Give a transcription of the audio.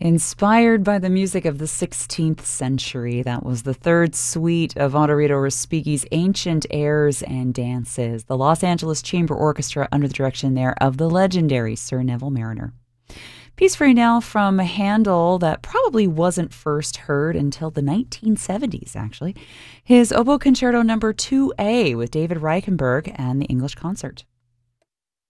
Inspired by the music of the 16th century, that was the third suite of Onorito Respighi's ancient airs and dances, the Los Angeles Chamber Orchestra under the direction there of the legendary Sir Neville Marriner. Piece for you now from Handel that probably wasn't first heard until the 1970s, actually. His Oboe Concerto No. 2A with David Reichenberg and the English Concert.